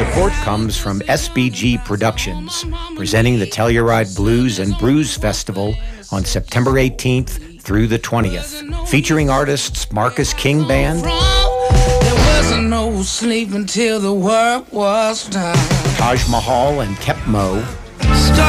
Support comes from SBG Productions, presenting the Telluride Blues and Brews Festival on September 18th through the 20th, featuring artists Marcus King Band, there wasn't no sleep until the work was done. Taj Mahal and Kepmo,